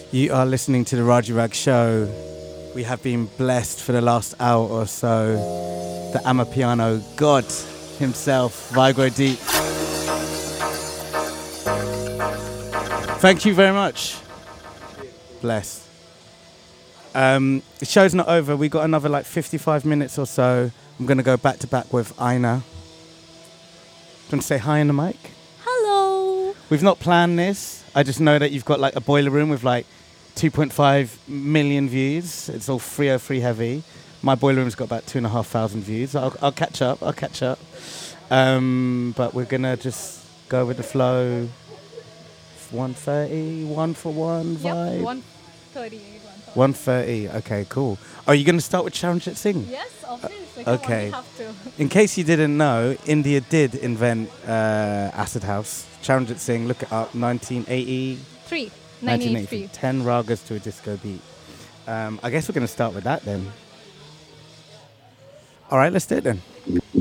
You are listening to the Raji Rag Show. We have been blessed for the last hour or so. The Amapiano God himself, Vigro Deep. Thank you very much. Bless. The show's not over. We got another like 55 minutes or so. I'm going to go back to back with Aina. Do you want to say hi on the mic? Hello. We've not planned this. I just know that you've got like a boiler room with like 2.5 million views. It's all 303 heavy. My boiler room's got about 2,500 views. I'll catch up. But we're going to just go with the flow. 130, 1 for 1 vibe? Yep, 130. 130, okay, cool. Are you going to start with Charanjit Singh? Yes, obviously. Okay. We have to. In case you didn't know, India did invent Acid House. Charanjit Singh, look it up, 1983. 1983. 10 ragas to a disco beat. I guess we're going to start with that then. All right, let's do it then.